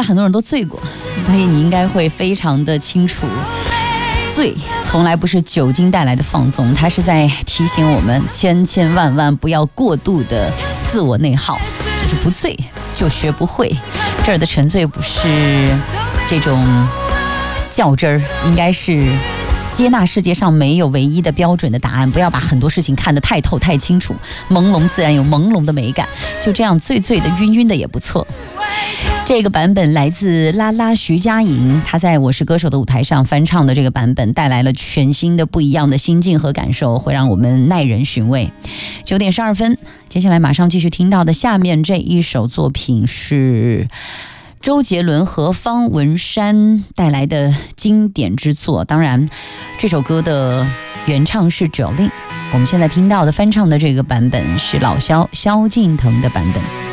该很多人都醉过，所以你应该会非常的清楚，醉从来不是酒精带来的放纵，它是在提醒我们千千万万不要过度的自我内耗，就是不醉就学不会。这儿的沉醉不是这种较真儿，应该是接纳世界上没有唯一的标准的答案，不要把很多事情看得太透太清楚，朦胧自然有朦胧的美感，就这样醉醉的晕晕的也不错。这个版本来自拉拉徐佳莹，她在我是歌手的舞台上翻唱的这个版本，带来了全新的不一样的心境和感受，会让我们耐人寻味。9点12分，接下来马上继续听到的下面这一首作品是周杰伦和方文山带来的经典之作，当然这首歌的原唱是 Jolin， 我们现在听到的翻唱的这个版本是老萧萧敬腾的版本。